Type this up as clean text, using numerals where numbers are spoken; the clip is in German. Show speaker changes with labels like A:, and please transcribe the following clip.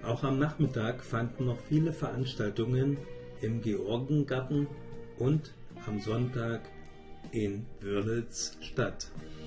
A: Auch am Nachmittag fanden noch viele Veranstaltungen im Georgengarten und am Sonntag in Wörlitz statt.